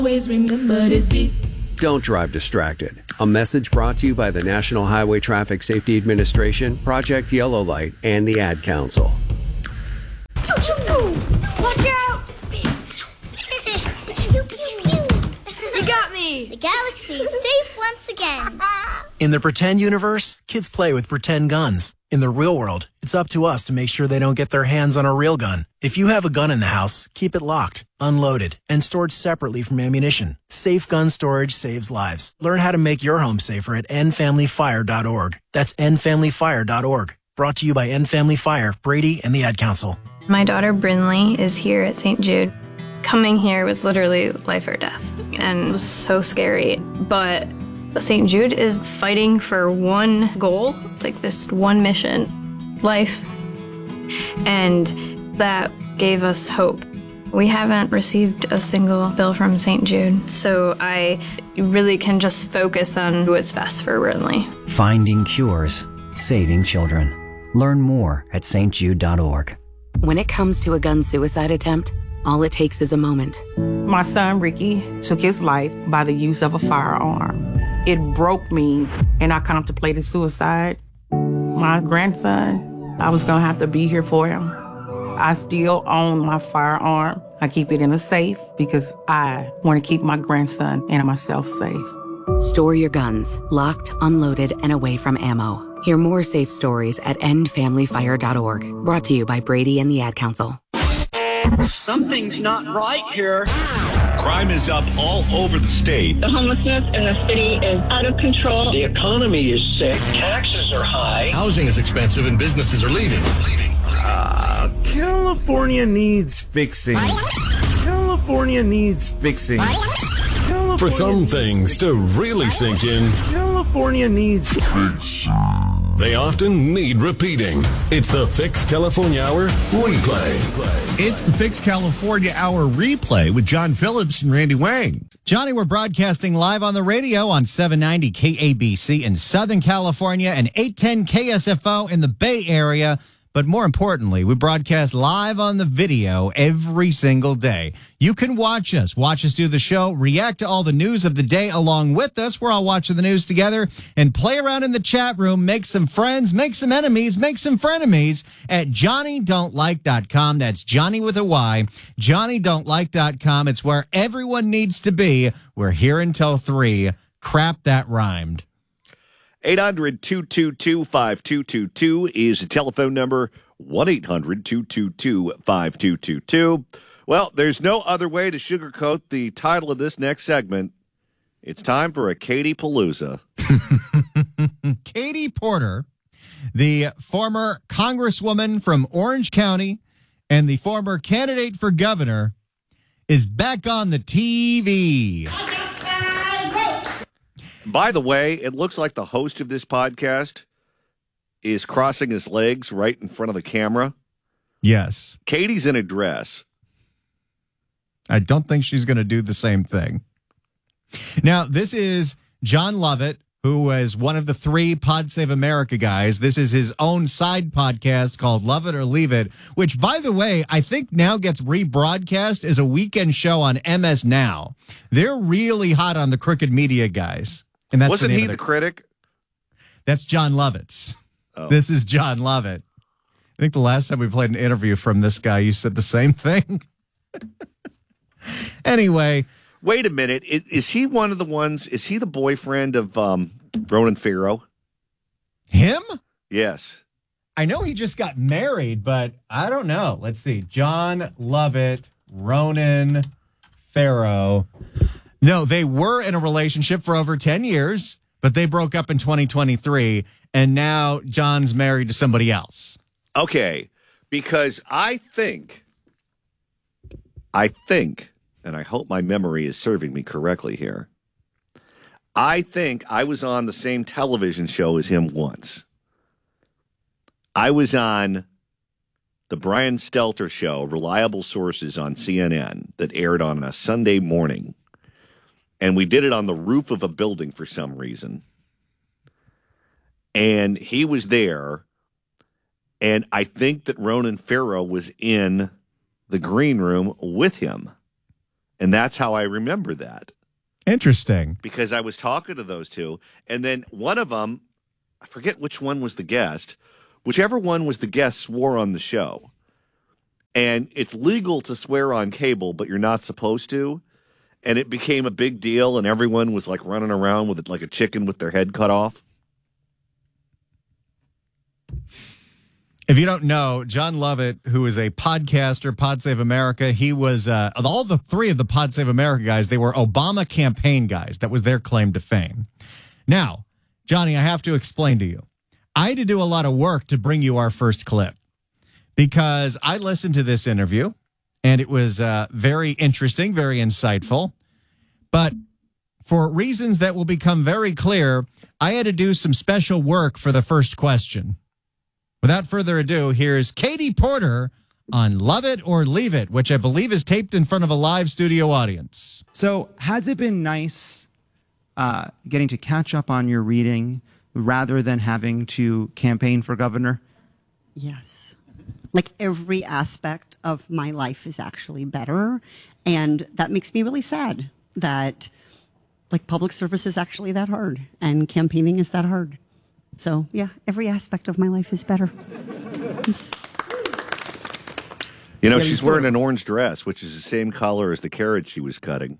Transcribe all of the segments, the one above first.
Always remember this beat. Don't drive distracted. A message brought to you by the National Highway Traffic Safety Administration, Project Yellow Light, and the Ad Council. Watch out! You got me! The galaxy is safe once again. In the pretend universe, kids play with pretend guns. In the real world, it's up to us to make sure they don't get their hands on a real gun. If you have a gun in the house, keep it locked, unloaded, and stored separately from ammunition. Safe gun storage saves lives. Learn how to make your home safer at endfamilyfire.org. That's endfamilyfire.org. Brought to you by End Family Fire, Brady, and the Ad Council. My daughter Brinley is here at St. Jude. Coming here was literally life or death, and it was so scary. But St. Jude is fighting for one goal, like this one mission, life. And that gave us hope. We haven't received a single bill from St. Jude, so I really can just focus on what's best for Brinley. Finding cures, saving children. Learn more at stjude.org. When it comes to a gun suicide attempt, all it takes is a moment. My son, Ricky, took his life by the use of a firearm. It broke me, and I contemplated suicide. My grandson, I was going to have to be here for him. I still own my firearm. I keep it in a safe because I want to keep my grandson and myself safe. Store your guns, locked, unloaded, and away from ammo. Hear more safe stories at endfamilyfire.org. Brought to you by Brady and the Ad Council. Something's not right here. Crime is up all over the state. The homelessness in the city is out of control. The economy is sick. Taxes are high. Housing is expensive and businesses are leaving. California needs fixing. California needs fixing. For some things to really sink in, California needs fixing. They often need repeating. It's the Fix California Hour Replay. It's the Fix California Hour Replay with John Phillips and Randy Wang. Johnny, we're broadcasting live on the radio on 790 KABC in Southern California and 810 KSFO in the Bay Area. But more importantly, we broadcast live on the video every single day. You can watch us do the show, react to all the news of the day along with us. We're all watching the news together and play around in the chat room, make some friends, make some enemies, make some frenemies at JohnnyDon'tLike.com. That's Johnny with a Y, JohnnyDon'tLike.com. It's where everyone needs to be. We're here until 3. Crap, that rhymed. 800-222-5222 is the telephone number, 1-800-222-5222. Well, there's no other way to sugarcoat the title of this next segment. It's time for a Katie Palooza. Katie Porter, the former congresswoman from Orange County and the former candidate for governor, is back on the TV. By the way, it looks like the host of this podcast is crossing his legs right in front of the camera. Yes. Katie's in a dress. I don't think she's going to do the same thing. Now, this is John Lovett, who was one of the 3 Pod Save America guys. This is his own side podcast called Love It or Leave It, which, by the way, I think now gets rebroadcast as a weekend show on MS Now. They're really hot on the Crooked Media guys. And that's Wasn't he the critic? That's John Lovett's. Oh. This is John Lovett. I think the last time we played an interview from this guy, you said the same thing. Anyway. Wait a minute. Is he one of the ones, is he the boyfriend of Ronan Farrow? Him? Yes. I know he just got married, but I don't know. Let's see. John Lovett, Ronan Farrow. No, they were in a relationship for over 10 years, but they broke up in 2023, and now John's married to somebody else. Okay, because I think, and I hope my memory is serving me correctly here, I think I was on the same television show as him once. I was on the Brian Stelter Show, Reliable Sources on CNN, that aired on a Sunday morning. And we did it on the roof of a building for some reason. And he was there. And I think that Ronan Farrow was in the green room with him. And that's how I remember that. Interesting. Because I was talking to those two, and then one of them, I forget which one was the guest, whichever one was the guest swore on the show. And it's legal to swear on cable, but you're not supposed to. And it became a big deal, and everyone was like running around with it like a chicken with their head cut off. If you don't know, John Lovett, who is a podcaster, Pod Save America, he was, of all the three of the Pod Save America guys, they were Obama campaign guys. That was their claim to fame. Now, Johnny, I have to explain to you. I had to do a lot of work to bring you our first clip because I listened to this interview, and it was very interesting, very insightful. But for reasons that will become very clear, I had to do some special work for the first question. Without further ado, here's Katie Porter on Love It or Leave It, which I believe is taped in front of a live studio audience. So has it been nice getting to catch up on your reading rather than having to campaign for governor? Yes. Like every aspect of my life is actually better. And that makes me really sad that like public service is actually that hard and campaigning is that hard. So, yeah, every aspect of my life is better. You know, she's wearing an orange dress, which is the same color as the carrot she was cutting.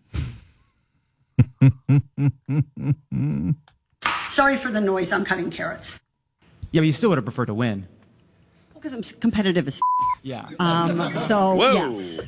Sorry for the noise. I'm cutting carrots. Yeah, but you still would have preferred to win. Because I'm competitive as Yeah. So, Whoa. yes.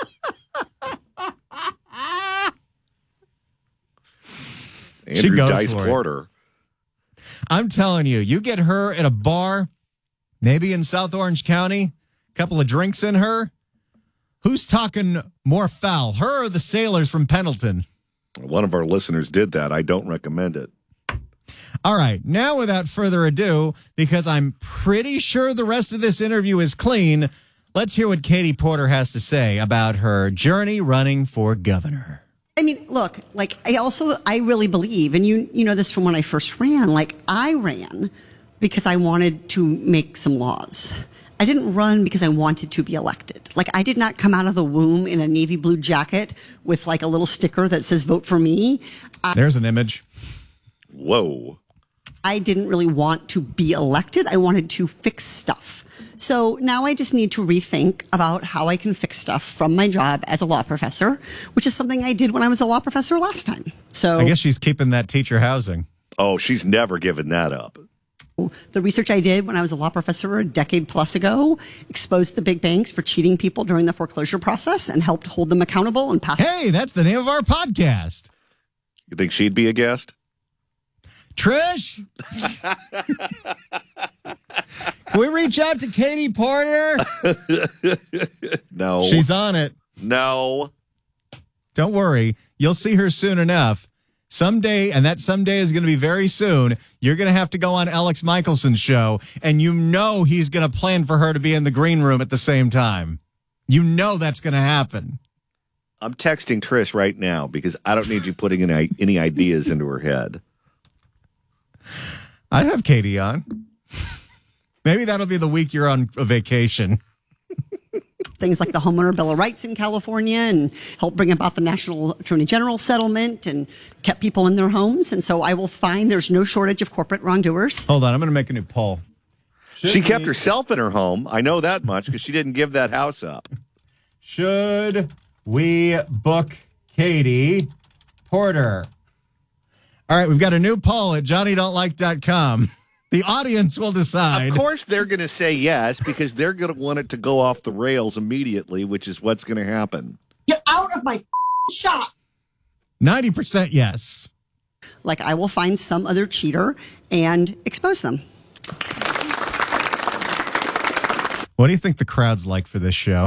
Andrew goes Dice for it. Porter. I'm telling you, you get her at a bar, maybe in South Orange County, a couple of drinks in her. Who's talking more foul, her or the sailors from Pendleton? One of our listeners did that. I don't recommend it. All right, now without further ado, because I'm pretty sure the rest of this interview is clean, let's hear what Katie Porter has to say about her journey running for governor. I mean, look, like I really believe, and you know this from when I first ran, like I ran because I wanted to make some laws. I didn't run because I wanted to be elected. Like I did not come out of the womb in a navy blue jacket with like a little sticker that says vote for me. There's an image. Whoa. I didn't really want to be elected. I wanted to fix stuff. So now I just need to rethink about how I can fix stuff from my job as a law professor, which is something I did when I was a law professor last time. So I guess she's keeping that teacher housing. Oh, she's never given that up. The research I did when I was a law professor a decade plus ago exposed the big banks for cheating people during the foreclosure process and helped hold them accountable and pass. Hey, that's the name of our podcast. You think she'd be a guest? Trish? Can we reach out to Katie Porter? No. She's on it. No. Don't worry. You'll see her soon enough. Someday, and that someday is going to be very soon, you're going to have to go on Alex Michelson's show, and you know he's going to plan for her to be in the green room at the same time. You know that's going to happen. I'm texting Trish right now because I don't need you putting any ideas into her head. I'd have Katie on. Maybe that'll be the week you're on a vacation. Things like the Homeowner Bill of Rights in California and help bring about the National Attorney General settlement and kept people in their homes. And so I will find there's no shortage of corporate wrongdoers. Hold on, I'm going to make a new poll. She kept herself in her home. I know that much because she didn't give that house up. Should we book Katie Porter? All right, we've got a new poll at JohnnyDon'tLike.com. The audience will decide. Of course they're going to say yes because they're going to want it to go off the rails immediately, which is what's going to happen. Get out of my shop. 90% yes. Like I will find some other cheater and expose them. What do you think the crowd's like for this show?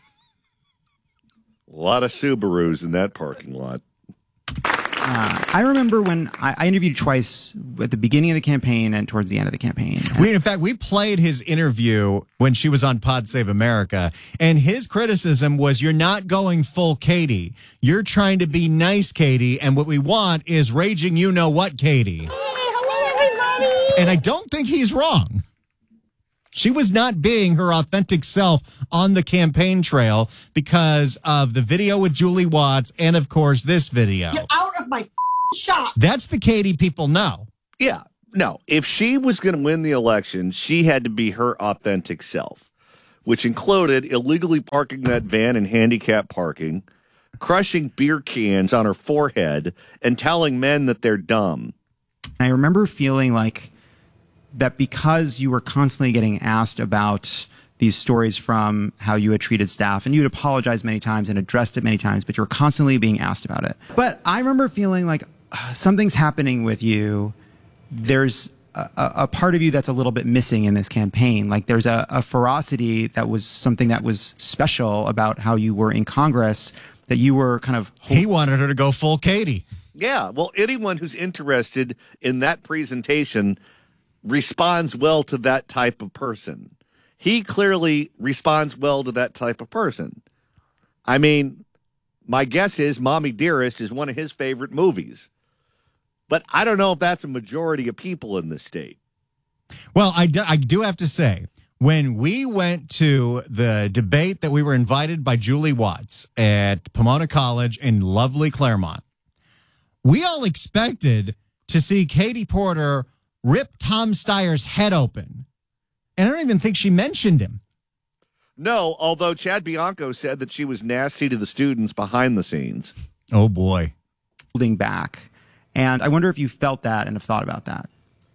A lot of Subarus in that parking lot. I remember when I interviewed twice at the beginning of the campaign and towards the end of the campaign. In fact, we played his interview when she was on Pod Save America, and his criticism was, you're not going full Katie. You're trying to be nice, Katie, and what we want is raging you-know-what, Katie. Hey, hello, everybody. And I don't think he's wrong. She was not being her authentic self on the campaign trail because of the video with Julie Watts and, of course, this video. Get out of my shop. That's the Katie people know. Yeah. No, if she was going to win the election, she had to be her authentic self, which included illegally parking that van in handicap parking, crushing beer cans on her forehead, and telling men that they're dumb. I remember feeling like that because you were constantly getting asked about these stories from how you had treated staff, and you'd apologized many times and addressed it many times, but you were constantly being asked about it. But I remember feeling like something's happening with you. There's a part of you that's a little bit missing in this campaign. Like there's a ferocity that was something that was special about how you were in Congress, that you were kind of... He wanted her to go full Katie. Yeah, well, anyone who's interested in that presentation responds well to that type of person. He clearly responds well to that type of person. I mean, my guess is Mommy Dearest is one of his favorite movies. But I don't know if that's a majority of people in this state. Well, I do have to say, when we went to the debate that we were invited by Julie Watts at Pomona College in lovely Claremont, we all expected to see Katie Porter rip Tom Steyer's head open. And I don't even think she mentioned him. No, although Chad Bianco said that she was nasty to the students behind the scenes. Oh, boy. Holding back. And I wonder if you felt that and have thought about that.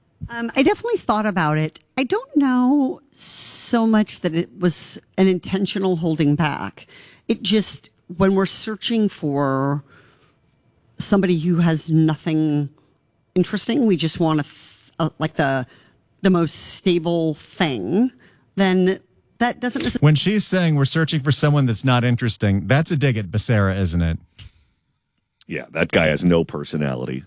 I definitely thought about it. I don't know so much that it was an intentional holding back. It just, when we're searching for somebody who has nothing interesting, we just want like the most stable thing, then that doesn't necessarily... When she's saying we're searching for someone that's not interesting, that's a dig at Becerra, isn't it? Yeah, that guy has no personality.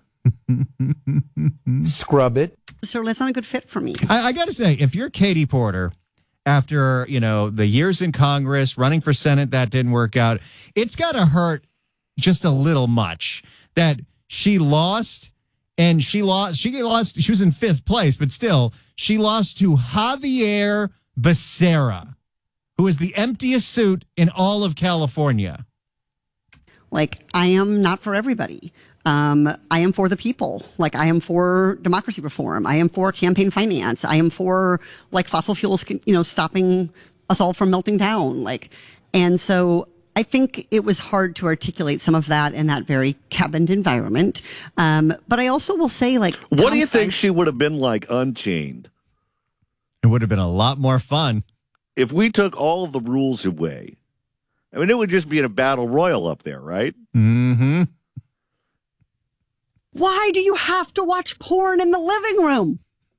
Scrub it. So that's not a good fit for me. I got to say, if you're Katie Porter, after, the years in Congress, running for Senate, that didn't work out, it's got to hurt just a little much that she lost, and she was in fifth place, but still, she lost to Javier Becerra, who is the emptiest suit in all of California. Like, I am not for everybody. I am for the people. Like, I am for democracy reform. I am for campaign finance. I am for, fossil fuels, stopping us all from melting down. And so I think it was hard to articulate some of that in that very cabined environment. But I also will say, what do you think she would have been like Unchained? It would have been a lot more fun. If we took all of the rules away, I mean, it would just be in a battle royal up there, right? Mm-hmm. Why do you have to watch porn in the living room?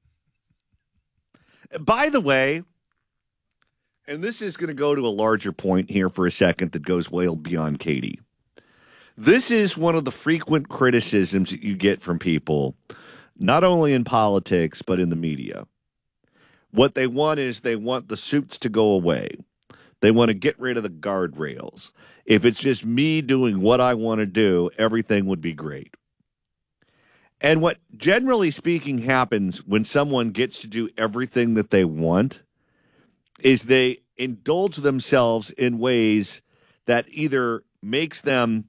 By the way, and this is going to go to a larger point here for a second that goes well beyond Katie. This is one of the frequent criticisms that you get from people, not only in politics, but in the media. What they want is they want the suits to go away. They want to get rid of the guardrails. If it's just me doing what I want to do, everything would be great. And what, generally speaking, happens when someone gets to do everything that they want is they indulge themselves in ways that either makes them,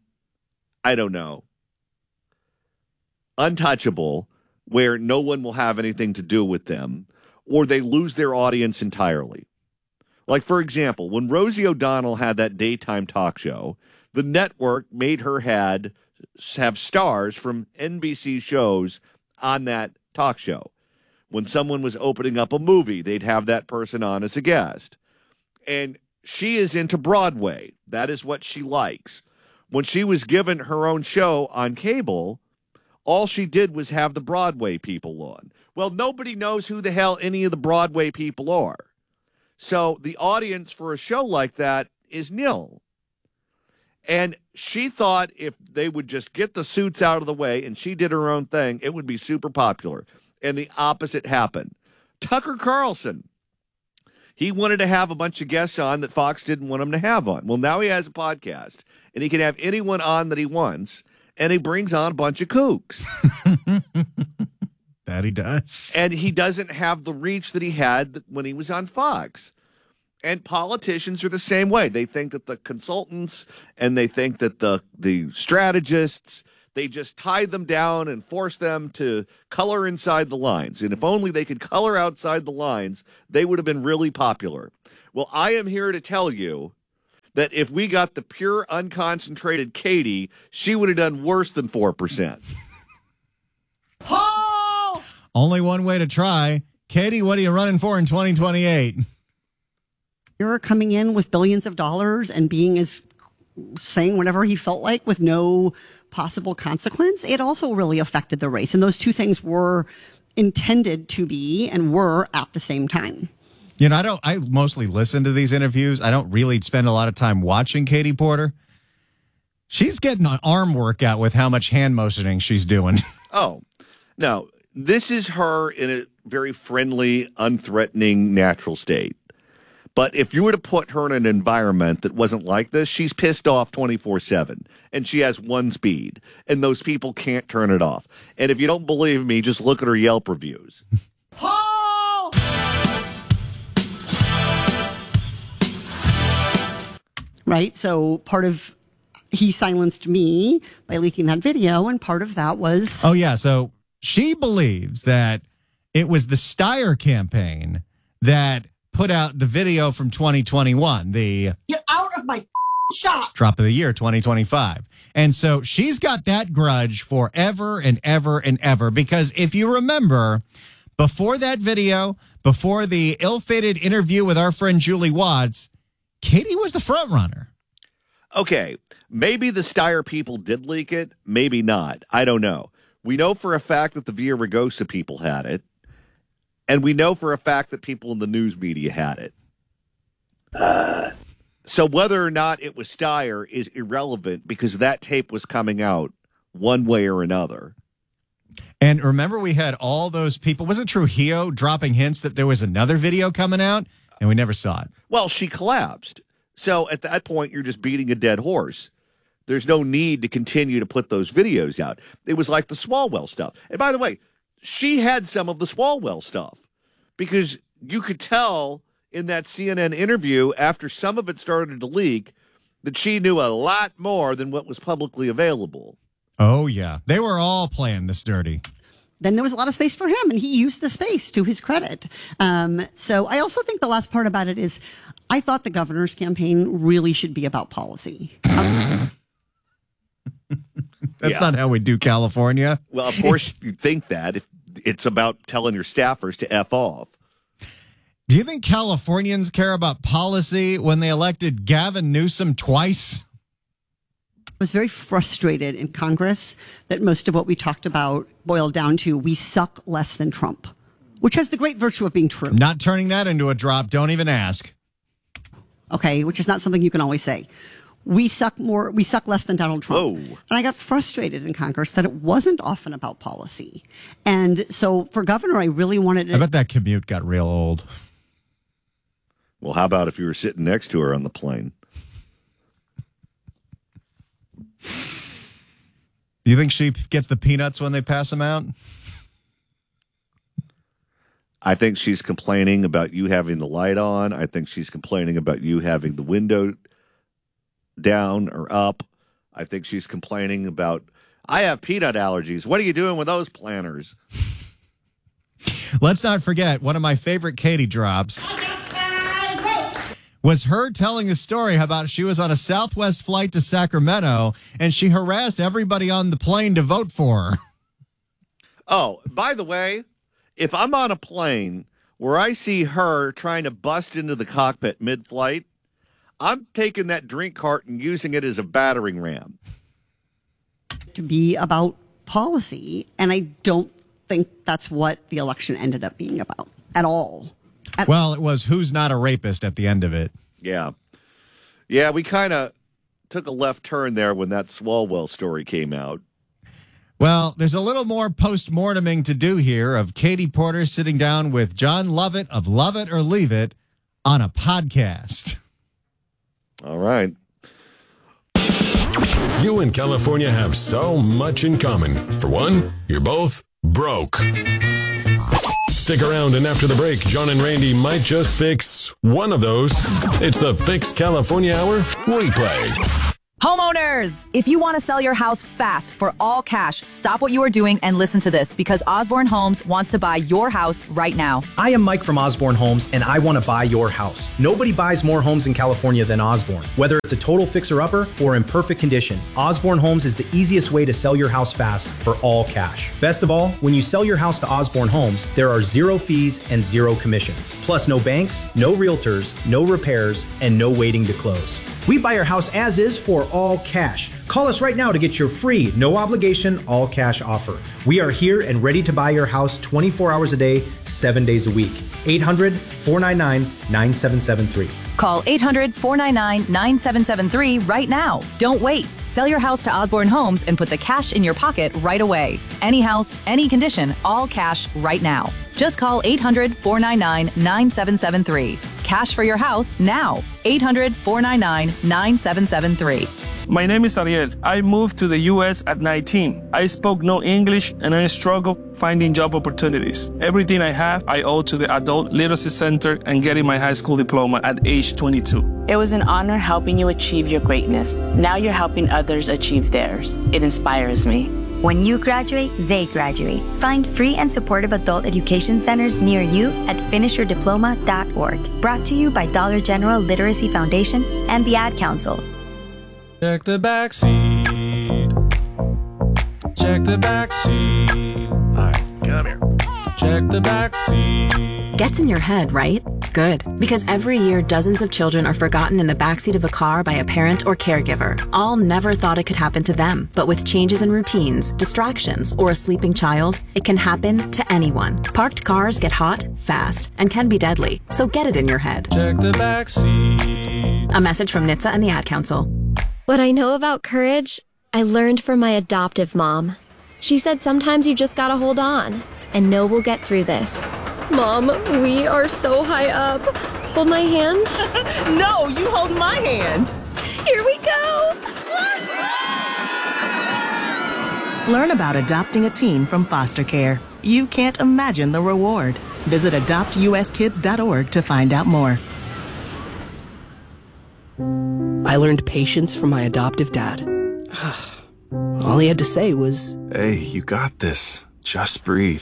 untouchable, where no one will have anything to do with them, or they lose their audience entirely. Like, for example, when Rosie O'Donnell had that daytime talk show, the network made her have stars from NBC shows on that talk show. When someone was opening up a movie, they'd have that person on as a guest. And she is into Broadway. That is what she likes. When she was given her own show on cable, all she did was have the Broadway people on. Well, nobody knows who the hell any of the Broadway people are. So the audience for a show like that is nil. And she thought if they would just get the suits out of the way and she did her own thing, it would be super popular. And the opposite happened. Tucker Carlson, he wanted to have a bunch of guests on that Fox didn't want him to have on. Well, now he has a podcast, and he can have anyone on that he wants, and he brings on a bunch of kooks. That he does. And he doesn't have the reach that he had when he was on Fox. And politicians are the same way. They think that the consultants and they think that the strategists, they just tie them down and force them to color inside the lines. And if only they could color outside the lines, they would have been really popular. Well, I am here to tell you that if we got the pure, unconcentrated Katie, she would have done worse than 4%. Only one way to try. Katie, what are you running for in 2028? You're coming in with billions of dollars and saying whatever he felt like with no possible consequence. It also really affected the race. And those two things were intended to be and were at the same time. You know, I mostly listen to these interviews. I don't really spend a lot of time watching Katie Porter. She's getting an arm workout with how much hand motioning she's doing. Oh, no. This is her in a very friendly, unthreatening, natural state. But if you were to put her in an environment that wasn't like this, she's pissed off 24/7, and she has one speed, and those people can't turn it off. And if you don't believe me, just look at her Yelp reviews. Right? So he silenced me by leaking that video, and part of that was... Oh, yeah. So she believes that it was the Steyer campaign that put out the video from 2021, the Get out of my shop. Drop of the Year 2025. And so she's got that grudge forever and ever and ever, because if you remember, before that video, before the ill-fated interview with our friend Julie Watts, Katie was the front runner. Okay, maybe the Steyer people did leak it, maybe not. I don't know. We know for a fact that the Villaraigosa people had it. And we know for a fact that people in the news media had it. So whether or not it was Steyer is irrelevant because that tape was coming out one way or another. And remember, we had all those people. Was it Trujillo dropping hints that there was another video coming out? And we never saw it. Well, she collapsed. So at that point, you're just beating a dead horse. There's no need to continue to put those videos out. It was like the Swalwell stuff. And by the way, she had some of the Swalwell stuff because you could tell in that CNN interview after some of it started to leak that she knew a lot more than what was publicly available. Oh, yeah. They were all playing this dirty. Then there was a lot of space for him, and he used the space to his credit. So I also think the last part about it is I thought the governor's campaign really should be about policy. That's not how we do California. Well, of course you'd think that if it's about telling your staffers to F off. Do you think Californians care about policy when they elected Gavin Newsom twice? I was very frustrated in Congress that most of what we talked about boiled down to we suck less than Trump, which has the great virtue of being true. Not turning that into a drop. Don't even ask. Okay, which is not something you can always say. We suck less than Donald Trump. Whoa. And I got frustrated in Congress that it wasn't often about policy. And so for governor, I really wanted to... I bet that commute got real old. Well, how about if you were sitting next to her on the plane? Do you think she gets the peanuts when they pass them out? I think she's complaining about you having the light on. I think she's complaining about you having the window down or up. I think she's complaining about, I have peanut allergies. What are you doing with those planners? Let's not forget, one of my favorite Katie drops was her telling a story about she was on a Southwest flight to Sacramento and she harassed everybody on the plane to vote for her. Oh, by the way, if I'm on a plane where I see her trying to bust into the cockpit mid-flight, I'm taking that drink cart and using it as a battering ram. To be about policy, and I don't think that's what the election ended up being about at all. Well, it was who's not a rapist at the end of it. Yeah. Yeah, we kind of took a left turn there when that Swalwell story came out. Well, there's a little more post-morteming to do here of Katie Porter sitting down with John Lovett of Love It or Leave It on a podcast. All right. You and California have so much in common. For one, you're both broke. Stick around, and after the break, John and Randy might just fix one of those. It's the Fix California Hour replay. Homeowners, if you want to sell your house fast for all cash, stop what you are doing and listen to this, because Osborne Homes wants to buy your house right now. I am Mike from Osborne Homes, and I want to buy your house. Nobody buys more homes in California than Osborne. Whether it's a total fixer-upper or in perfect condition, Osborne Homes is the easiest way to sell your house fast for all cash. Best of all, when you sell your house to Osborne Homes, there are 0 fees and 0 commissions. Plus no banks, no realtors, no repairs, and no waiting to close. We buy your house as is for all cash. Call us right now to get your free, no obligation, all cash offer. We are here and ready to buy your house 24 hours a day, 7 days a week. 800-499-9773. Call 800-499-9773 right now. Don't wait. Sell your house to Osborne Homes and put the cash in your pocket right away. Any house, any condition, all cash right now. Just call 800-499-9773. Cash for your house now. 800-499-9773. My name is Ariel. I moved to the U.S. at 19. I spoke no English and I struggled finding job opportunities. Everything I have, I owe to the Adult Literacy Center and getting my high school diploma at age 22. It was an honor helping you achieve your greatness. Now you're helping others achieve theirs. It inspires me. When you graduate, they graduate. Find free and supportive adult education centers near you at finishyourdiploma.org. Brought to you by Dollar General Literacy Foundation and the Ad Council. Check the back seat. Check the back seat. All right, come here. Check the back seat. Gets in your head, right? Good. Because every year, dozens of children are forgotten in the backseat of a car by a parent or caregiver. All never thought it could happen to them. But with changes in routines, distractions, or a sleeping child, it can happen to anyone. Parked cars get hot, fast, and can be deadly. So get it in your head. Check the back seat. A message from NHTSA and the Ad Council. What I know about courage, I learned from my adoptive mom. She said sometimes you just gotta hold on, and know we'll get through this. Mom, we are so high up. Hold my hand. No, you hold my hand. Here we go. Learn about adopting a teen from foster care. You can't imagine the reward. Visit adoptuskids.org to find out more. I learned patience from my adoptive dad. All he had to say was, "Hey, you got this. Just breathe."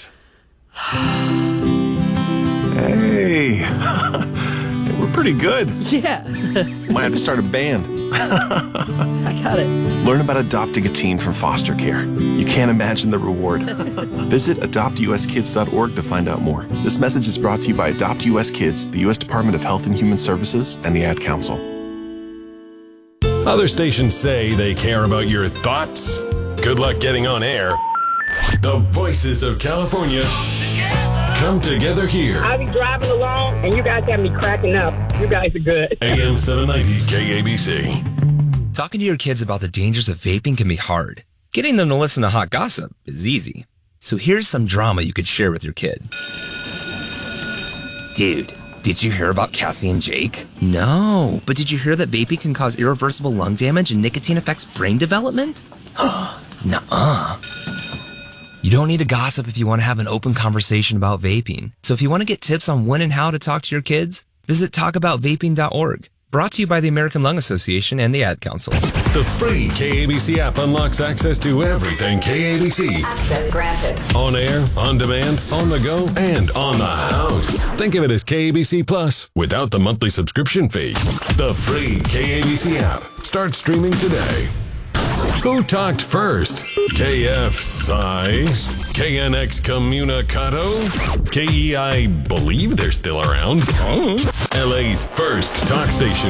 Hey, we're pretty good. Yeah. Might have to start a band. I got it. Learn about adopting a teen from foster care. You can't imagine the reward. Visit adoptuskids.org to find out more. This message is brought to you by Adopt US Kids, the U.S. Department of Health and Human Services, and the Ad Council. Other stations say they care about your thoughts. Good luck getting on air. The voices of California come together here. I'll be driving along, and you guys have me cracking up. You guys are good. AM 790 KABC. Talking to your kids about the dangers of vaping can be hard. Getting them to listen to hot gossip is easy. So here's some drama you could share with your kid. Dude, did you hear about Cassie and Jake? No, but did you hear that vaping can cause irreversible lung damage and nicotine affects brain development? Nuh-uh. You don't need to gossip if you want to have an open conversation about vaping. So if you want to get tips on when and how to talk to your kids, visit talkaboutvaping.org. Brought to you by the American Lung Association and the Ad Council. The free KABC app unlocks access to everything KABC. Access granted. On air, on demand, on the go, and on the house. Think of it as KABC Plus without the monthly subscription fee. The free KABC app. Start streaming today. Who talked first? KFSI, KNX Communicado, KEI believe they're still around. LA's first talk station.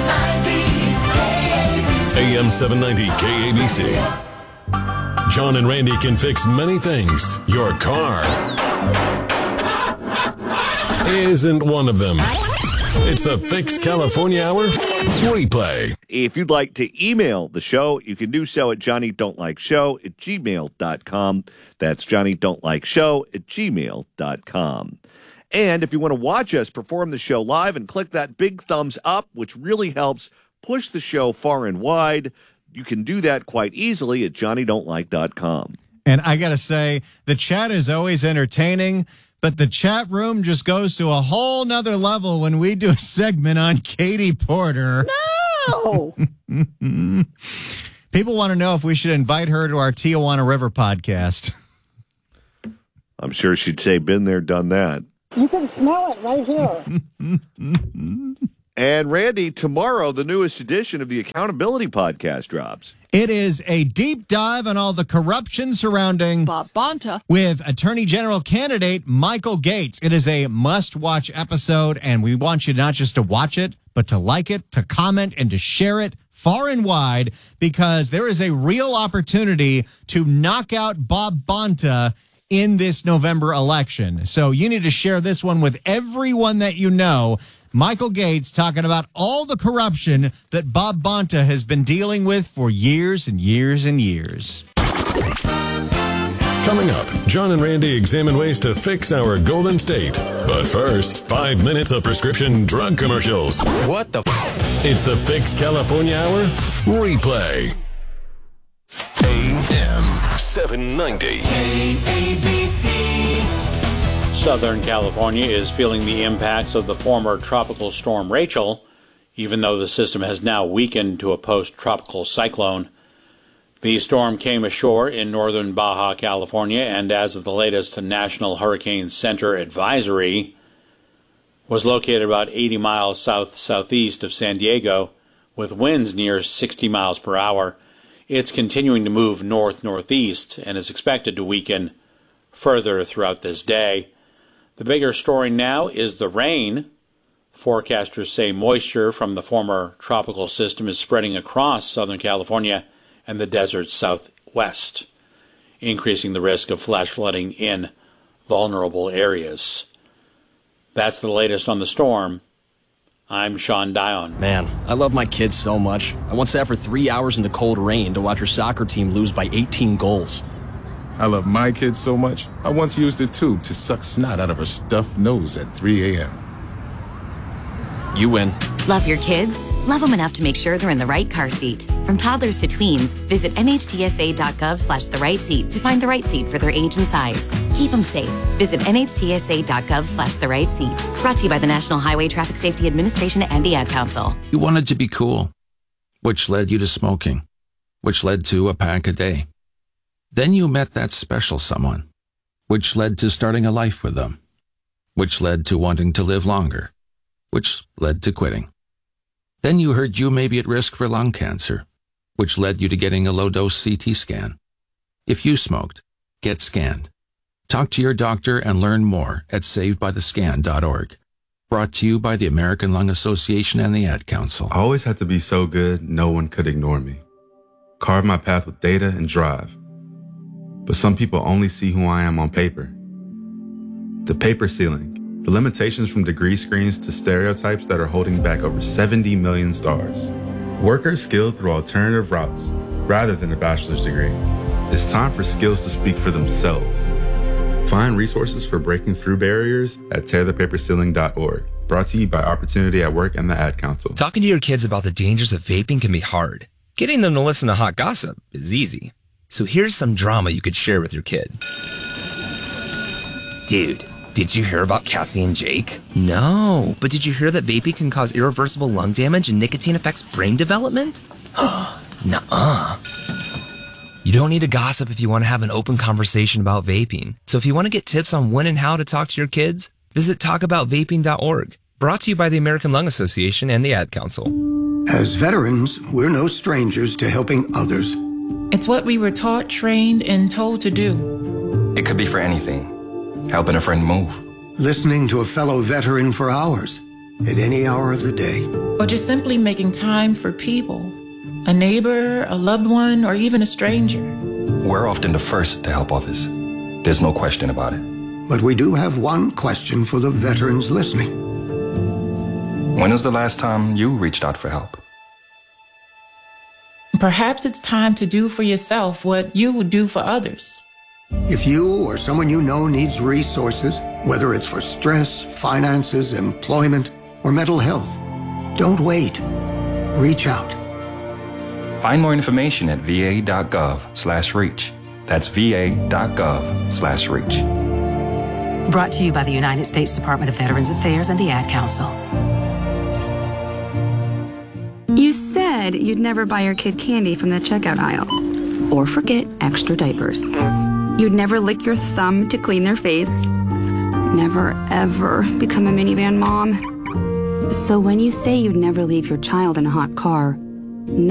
AM 790 KABC. John and Randy can fix many things. Your car isn't one of them. It's the Fix California Hour replay. If you'd like to email the show, you can do so at johnnydon'tlikeshow@gmail.com. That's johnnydon'tlikeshow@gmail.com. And if you want to watch us perform the show live and click that big thumbs up, which really helps push the show far and wide, you can do that quite easily at johnnydon'tlike.com. And I got to say, the chat is always entertaining, but the chat room just goes to a whole nother level when we do a segment on Katie Porter. No! People want to know if we should invite her to our Tijuana River podcast. I'm sure she'd say, been there, done that. You can smell it right here. And Randy, tomorrow, the newest edition of the Accountability Podcast drops. It is a deep dive on all the corruption surrounding Bob Bonta with Attorney General candidate Michael Gates. It is a must-watch episode, and we want you not just to watch it, but to like it, to comment, and to share it far and wide, because there is a real opportunity to knock out Bob Bonta in this November election. So you need to share this one with everyone that you know. Michael Gates talking about all the corruption that Bob Bonta has been dealing with for years and years and years. Coming up, John and Randy examine ways to fix our Golden State. But first, 5 minutes of prescription drug commercials. What the It's the Fix California Hour replay. AM 790. KABC. Southern California is feeling the impacts of the former tropical storm Rachel, even though the system has now weakened to a post-tropical cyclone. The storm came ashore in northern Baja California, and as of the latest National Hurricane Center advisory, was located about 80 miles south-southeast of San Diego, with winds near 60 miles per hour. It's continuing to move north-northeast and is expected to weaken further throughout this day. The bigger story now is the rain. Forecasters say moisture from the former tropical system is spreading across Southern California and the desert southwest, increasing the risk of flash flooding in vulnerable areas. That's the latest on the storm. I'm Sean Dion. Man, I love my kids so much. I once sat for 3 hours in the cold rain to watch her soccer team lose by 18 goals. I love my kids so much, I once used a tube to suck snot out of her stuffed nose at 3 a.m. You win. Love your kids? Love them enough to make sure they're in the right car seat. From toddlers to tweens, visit nhtsa.gov/the right seat to find the right seat for their age and size. Keep them safe. Visit nhtsa.gov/the right seat. Brought to you by the National Highway Traffic Safety Administration and the Ad Council. You wanted to be cool, which led you to smoking, which led to a pack a day. Then you met that special someone, which led to starting a life with them, which led to wanting to live longer, which led to quitting. Then you heard you may be at risk for lung cancer, which led you to getting a low-dose CT scan. If you smoked, get scanned. Talk to your doctor and learn more at savedbythescan.org. Brought to you by the American Lung Association and the Ad Council. I always had to be so good, no one could ignore me. Carve my path with data and drive. But some people only see who I am on paper. The paper ceiling, the limitations from degree screens to stereotypes that are holding back over 70 million stars. Workers skilled through alternative routes rather than a bachelor's degree. It's time for skills to speak for themselves. Find resources for breaking through barriers at tearthepaperceiling.org. Brought to you by Opportunity at Work and the Ad Council. Talking to your kids about the dangers of vaping can be hard. Getting them to listen to hot gossip is easy. So here's some drama you could share with your kid. Dude, did you hear about Cassie and Jake? No, but did you hear that vaping can cause irreversible lung damage and nicotine affects brain development? Nuh-uh. You don't need to gossip if you want to have an open conversation about vaping. So if you want to get tips on when and how to talk to your kids, visit talkaboutvaping.org. Brought to you by the American Lung Association and the Ad Council. As veterans, we're no strangers to helping others. It's what we were taught, trained, and told to do. It could be for anything. Helping a friend move. Listening to a fellow veteran for hours, at any hour of the day. Or just simply making time for people. A neighbor, a loved one, or even a stranger. We're often the first to help others. There's no question about it. But we do have one question for the veterans listening. When was the last time you reached out for help? Perhaps it's time to do for yourself what you would do for others. If you or someone you know needs resources, whether it's for stress, finances, employment, or mental health, don't wait. Reach out. Find more information at va.gov/reach. That's va.gov/reach. Brought to you by the United States Department of Veterans Affairs and the Ad Council. You said you'd never buy your kid candy from the checkout aisle. Or forget extra diapers. You'd never lick your thumb to clean their face. Never, ever become a minivan mom. So when you say you'd never leave your child in a hot car,